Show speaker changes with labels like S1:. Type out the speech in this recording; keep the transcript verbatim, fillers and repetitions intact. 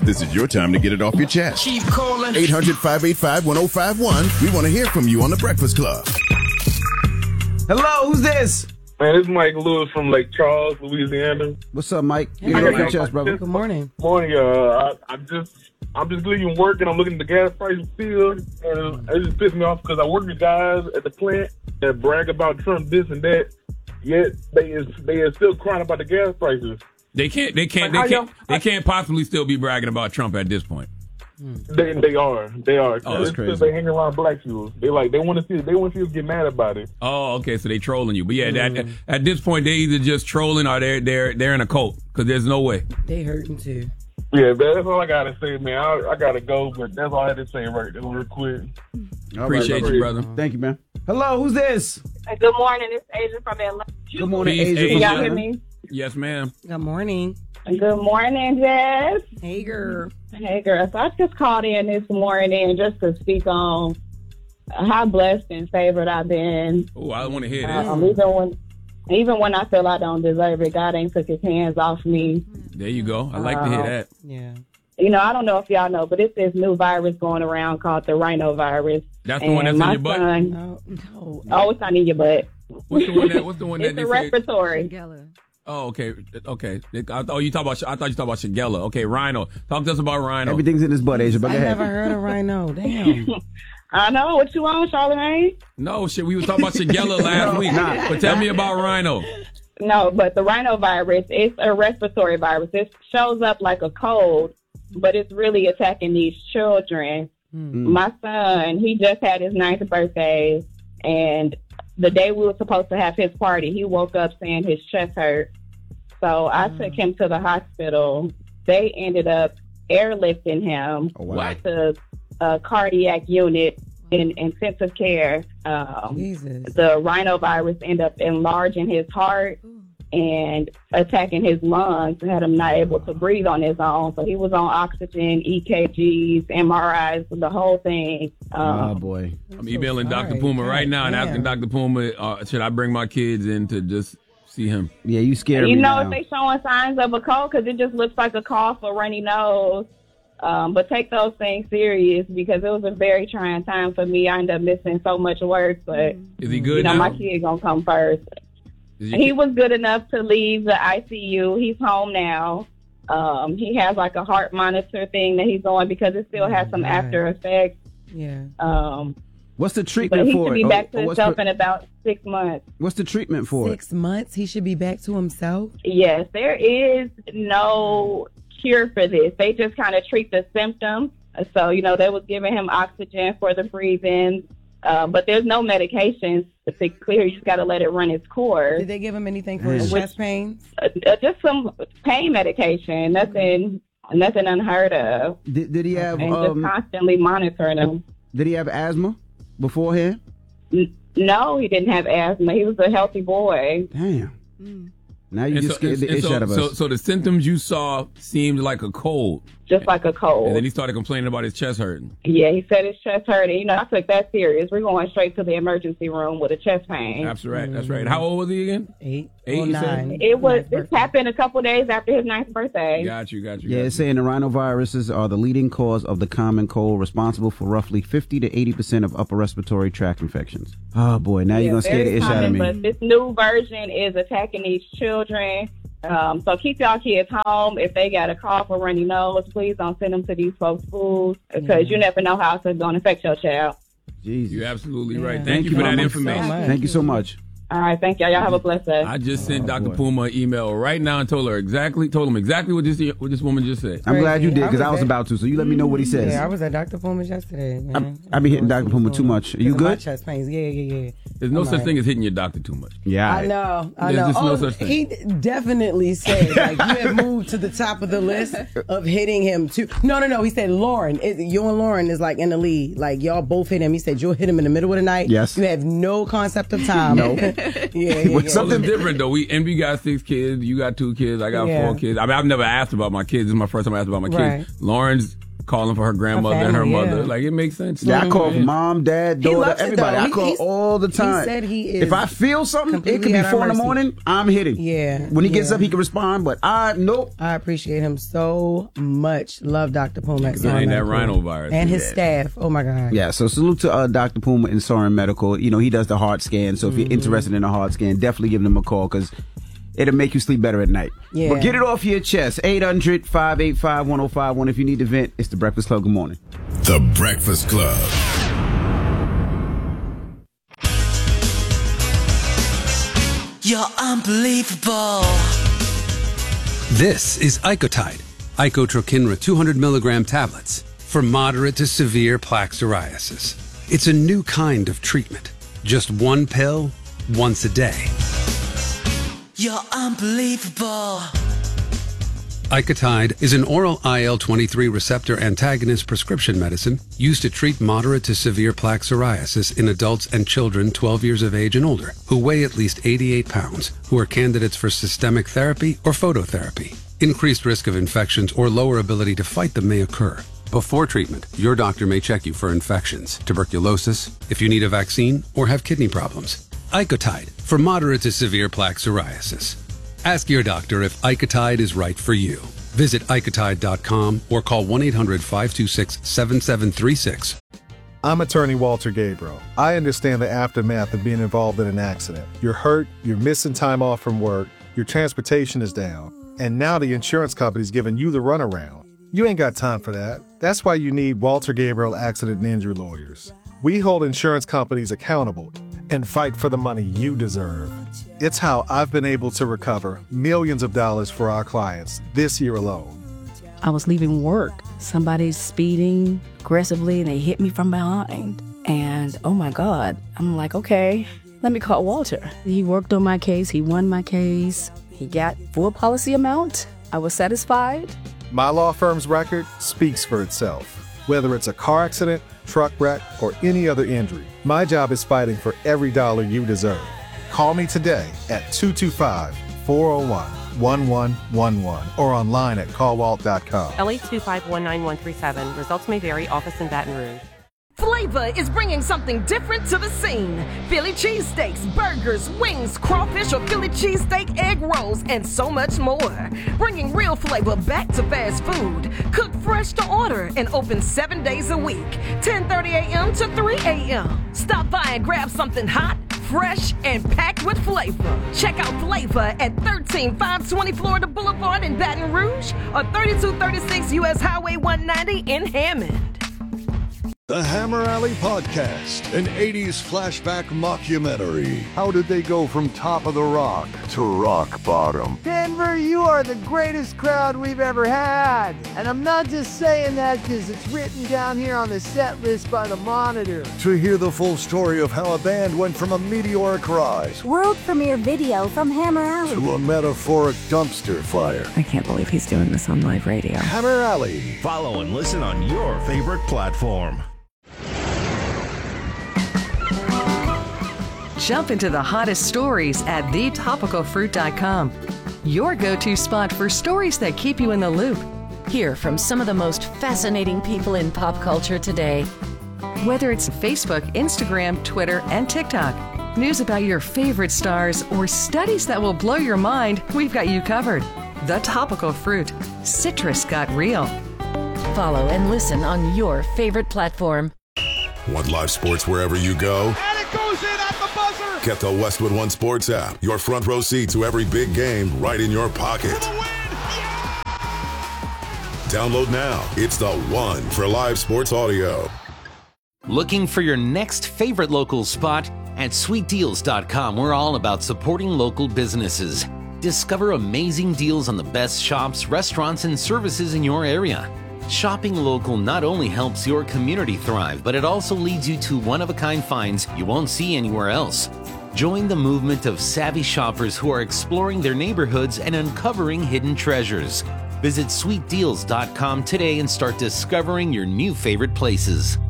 S1: This is your time to get it off your chest. Keep calling. eight hundred, five eight five, one oh five one. We want to hear from you on The Breakfast Club.
S2: Hello, who's this?
S3: Man, this is Mike Lewis from Lake Charles, Louisiana.
S2: What's up, Mike? Get it off your chest, brother.
S4: Good morning.
S3: Morning, uh, I, I just, I'm just leaving work and I'm looking at the gas prices still, and it just pisses me off because I work with guys at the plant that brag about Trump this and that, yet they is they are still crying about the gas prices.
S5: They can't, they can't, they can't, they can't possibly still be bragging about Trump at this point.
S3: They they are they are.
S5: Oh, that's crazy.
S3: They hang around black people. They like they want to see they want to see us get mad about it.
S5: Oh, okay, so they trolling you. But yeah, mm. at, at this point they either just trolling or they're they're they're in a cult because there's no way.
S4: They hurting too.
S3: Yeah, that's all I gotta say, man. I, I gotta go, but that's all I had to say right there, real quick.
S2: All
S5: Appreciate
S2: right,
S5: you, brother.
S2: Thank you, man. Hello, who's this?
S6: Hey, good morning. It's Asia from Atlanta.
S2: Good morning,
S5: Peace,
S2: Asia.
S5: Asia.
S6: Y'all hear me?
S5: Yes, ma'am.
S4: Good morning.
S6: Good morning, Jess.
S4: Hey, girl.
S6: Hey, girl. So I just called in this morning just to speak on how blessed and favored I've been.
S5: Oh, I want to hear this.
S6: Um, even when, even when I feel I don't deserve it, God ain't took His hands off me.
S5: There you go. I like uh, to hear that.
S4: Yeah.
S6: You know, I don't know if y'all know, but it's this new virus going around called the rhinovirus.
S5: That's the one that's in your butt?
S6: Son,
S4: No, no.
S6: Oh, it's not in your butt.
S5: What's the one that? What's the one that
S6: It's
S5: they
S6: a
S5: say?
S6: respiratory.
S5: Oh, okay, okay. I thought you talk about. I thought you talk about Shigella. Okay, Rhino. Talk to us about Rhino.
S2: Everything's in his butt, Asia. But
S4: I
S2: go ahead.
S4: never heard of Rhino. Damn.
S6: I know. What you on, Charlamagne?
S5: No, shit. We were talking about Shigella last week.
S2: Nah.
S5: But tell me about Rhino.
S6: No, but the rhinovirus, it's a respiratory virus. It shows up like a cold, but it's really attacking these children.
S2: Mm.
S6: My son, he just had his ninth birthday, and the day we were supposed to have his party, he woke up saying his chest hurt. So I mm. took him to the hospital. They ended up airlifting him
S2: oh, wow.
S6: to a cardiac unit in intensive care. Um,
S4: Jesus.
S6: The rhinovirus ended up enlarging his heart and attacking his lungs and had him not able to breathe on his own. So he was on oxygen, E K Gs, M R Is, the whole thing. Um,
S2: oh, boy.
S5: I'm emailing
S4: so
S5: Doctor
S4: sorry.
S5: Puma right now and
S4: Yeah.
S5: asking Doctor Puma, uh, should I bring my kids in to just see him?
S2: Yeah, you scared
S6: you
S2: me
S6: know,
S2: now.
S6: if they showing signs of a cold, because it just looks like a cough or runny nose. Um, but take those things serious because it was a very trying time for me. I ended up missing so much work, but
S5: Is he good
S6: you know,
S5: now?
S6: my kid gonna come first.
S5: Is
S6: He was good enough to leave the I C U. He's home now. Um, he has like a heart monitor thing that he's on because it still has some
S4: Right.
S6: after effects.
S4: Yeah.
S6: Um,
S2: What's the
S6: but
S2: treatment
S6: he
S2: for
S6: should
S2: it?
S6: be
S2: Oh,
S6: back to
S2: oh, what's
S6: himself
S2: the-
S6: in about six months.
S2: What's the treatment for
S4: Six months, he should be back to himself.
S6: Yes, there is no cure for this. They just kind of treat the symptoms. So, you know, they was giving him oxygen for the breathing, uh, but there's no medications to clear. You just got to let it run its course.
S4: Did they give him anything for his
S2: Yeah.
S4: chest pains?
S6: Uh, uh, just some pain medication, nothing, nothing unheard of,
S2: it? Did, did he have
S6: and
S2: um,
S6: just constantly monitoring him.
S2: Did he have asthma beforehand?
S6: N- No, he didn't have asthma. He was a healthy boy.
S2: Damn.
S4: Mm.
S2: Now you
S5: And
S2: just
S5: so,
S2: scared the
S5: and
S2: ish
S5: so,
S2: out of us.
S5: so, so the symptoms you saw seemed like a cold,
S6: Just like a cold.
S5: and then he started complaining about his chest hurting.
S6: Yeah, he said his chest hurt. And, you know, I took that serious. We're going straight to the emergency room with a chest pain.
S5: That's right. That's right. How old was he again?
S4: Eight,
S5: Eight,
S4: or
S5: you said?
S4: nine.
S6: It was.
S4: Ninth
S6: This
S4: birthday.
S6: happened a couple days after his ninth birthday.
S5: Got you. Got you.
S2: Yeah,
S5: got
S2: it's
S5: you.
S2: saying the rhinoviruses are the leading cause of the common cold, responsible for roughly fifty to eighty percent of upper respiratory tract infections. Oh, boy. Now you're going to scare the
S6: Very
S2: ish out of
S6: common,
S2: me.
S6: But this new version is attacking these children. Um, so keep y'all kids home. If they got a cough or runny nose, please don't send them to these folks' schools because you never know how it's going to affect your child.
S2: Jesus.
S5: You're absolutely
S4: Yeah.
S5: right. Thank,
S2: Thank
S5: you
S2: you
S5: for that
S2: so
S5: information.
S4: much.
S2: Thank you so much.
S6: All right, thank y'all. Y'all have a blessed day.
S5: I just sent
S2: Oh,
S5: Doctor
S2: boy.
S5: Puma an email right now and told her exactly, told him exactly what this what this woman just said.
S2: I'm glad you did
S4: I
S2: because
S4: was
S2: I was
S4: there.
S2: about to, so you let me know what he says.
S4: Yeah, I was at Doctor Puma's yesterday, man.
S2: I'm- I be hitting Doctor Puma too much. Are you
S4: Because of my
S2: good?
S4: chest pains. Yeah, yeah, yeah.
S5: There's no
S4: I'm
S5: such
S4: like-
S5: thing as hitting your doctor too much.
S2: Yeah.
S4: I know, I
S5: There's
S4: know.
S5: just no
S4: Oh,
S5: such thing.
S4: he definitely said like you have moved to the top of the list of hitting him too. No, no, no. He said Lauren, it, you and Lauren is like in the lead. Like y'all both hit him. He said you'll hit him in the middle of the night.
S2: Yes.
S4: You have no concept of time.
S2: No.
S4: yeah, yeah, yeah.
S5: Well, something different though. We Envy got six kids. You got two kids. I got
S4: Yeah.
S5: four kids. I mean, I've never asked about my kids. This is my first time I asked about my
S4: Right.
S5: kids. Lauren's calling for her grandmother
S4: Her
S5: and her
S4: family,
S5: mother.
S4: yeah.
S5: Like, it makes sense.
S2: Yeah, I call
S5: Man.
S2: mom, dad,
S4: He
S2: daughter,
S4: loves it,
S2: everybody.
S4: though.
S2: I
S4: He-
S2: call
S4: he's-
S2: all the
S4: he
S2: time.
S4: said he is
S2: if I feel something, it
S4: completely
S2: could be
S4: at our
S2: four in the
S4: mercy.
S2: morning. I'm hitting.
S4: Yeah,
S2: When he gets
S4: yeah.
S2: up, he can respond. But I nope.
S4: I appreciate him so much. Love Doctor Puma.
S5: Because it ain't that rhinovirus.
S4: And his
S5: Yeah.
S4: staff. Oh my God.
S2: Yeah, so salute to uh, Doctor Puma in Soren Medical. You know, he does the heart scan. So if
S4: Mm-hmm.
S2: you're interested in a heart scan, definitely give them a call because it'll make you sleep better at night.
S4: Yeah.
S2: But get it off your chest. eight hundred, five eight five, one oh five one. If you need to vent, it's The Breakfast Club. Good morning.
S1: The Breakfast Club.
S7: You're unbelievable.
S8: This is Icotide, Icotrokinra two hundred milligram tablets for moderate to severe plaque psoriasis. It's a new kind of treatment. Just one pill, once a day.
S7: You're unbelievable.
S8: Icotide is an oral I L twenty-three receptor antagonist prescription medicine used to treat moderate to severe plaque psoriasis in adults and children twelve years of age and older who weigh at least eighty-eight pounds, who are candidates for systemic therapy or phototherapy. Increased risk of infections or lower ability to fight them may occur. Before treatment, your doctor may check you for infections, tuberculosis, if you need a vaccine, or have kidney problems. Icotide for moderate to severe plaque psoriasis. Ask your doctor if Icotide is right for you. Visit Icotide dot com or call one eight hundred, five two six, seven seven three six.
S9: I'm attorney Walter Gabriel. I understand the aftermath of being involved in an accident. You're hurt, you're missing time off from work, your transportation is down, and now the insurance company's giving you the runaround. You ain't got time for that. That's why you need Walter Gabriel Accident and Injury Lawyers. We hold insurance companies accountable and fight for the money you deserve. It's how I've been able to recover millions of dollars for our clients this year alone.
S10: I was leaving work. Somebody's speeding aggressively and they hit me from behind. And oh my God, I'm like, okay, let me call Walter. He worked on my case. He won my case. He got full policy amount. I was satisfied.
S9: My law firm's record speaks for itself. Whether it's a car accident, truck wreck, or any other injury, my job is fighting for every dollar you deserve. Call me today at two two five, four oh one, one one one one or online at call walt dot com.
S11: L A two five one nine one three seven. Results may vary. Office in Baton Rouge.
S12: Flavor is bringing something different to the scene. Philly cheesesteaks, burgers, wings, crawfish or Philly cheesesteak egg rolls, and so much more. Bringing real flavor back to fast food. Cooked fresh to order and open seven days a week, ten thirty a.m. to three a.m. Stop by and grab something hot, fresh, and packed with flavor. Check out Flavor at thirteen five twenty Florida Boulevard in Baton Rouge or thirty-two thirty-six U S Highway one ninety in Hammond.
S13: The Hammer Alley Podcast, an eighties flashback mockumentary. How did they go from top of the rock to rock bottom?
S14: Denver, you are the greatest crowd we've ever had. And I'm not just saying that because it's written down here on the set list by the Monitor.
S13: To hear the full story of how a band went from a meteoric rise
S15: World premiere video from Hammer Alley
S13: to a metaphoric dumpster fire.
S10: I can't believe he's doing this on live radio.
S13: Hammer Alley.
S16: Follow and listen on your favorite platform.
S17: Jump into the hottest stories at the topical fruit dot com. Your go-to spot for stories that keep you in the loop.
S18: Hear from some of the most fascinating people in pop culture today.
S17: Whether it's Facebook, Instagram, Twitter, and TikTok, news about your favorite stars, or studies that will blow your mind, we've got you covered. The Topical Fruit. Citrus got real.
S18: Follow and listen on your favorite platform.
S19: Want live sports wherever you go?
S20: And it goes in at the buzzer!
S19: Get the Westwood One Sports app. Your front row seat to every big game right in your pocket.
S20: For the win! Yeah!
S19: Download now. It's the one for live sports audio.
S21: Looking for your next favorite local spot? At sweet deals dot com, we're all about supporting local businesses. Discover amazing deals on the best shops, restaurants, and services in your area. Shopping local not only helps your community thrive, but it also leads you to one-of-a-kind finds you won't see anywhere else. Join the movement of savvy shoppers who are exploring their neighborhoods and uncovering hidden treasures. Visit sweet deals dot com today and start discovering your new favorite places.